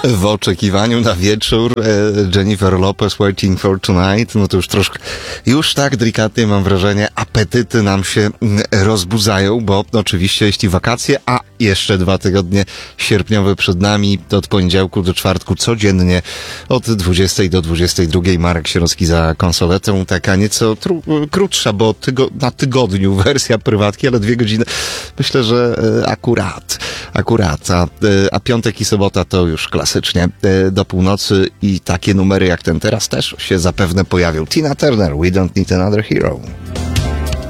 W oczekiwaniu na wieczór Jennifer Lopez Waiting for Tonight, no to już tak delikatnie mam wrażenie, apetyty nam się rozbudzają, bo oczywiście jeśli wakacje, a jeszcze 2 tygodnie sierpniowe przed nami, to od poniedziałku do czwartku codziennie od 20 do 22 Marek Sierocki za konsoletą, taka nieco krótsza, bo na tygodniu wersja prywatki, ale 2 godziny, myślę, że akurat, a piątek i sobota to już klasycznie do północy i takie numery jak ten teraz też się zapewne pojawią. Tina Turner, We Don't Need Another Hero.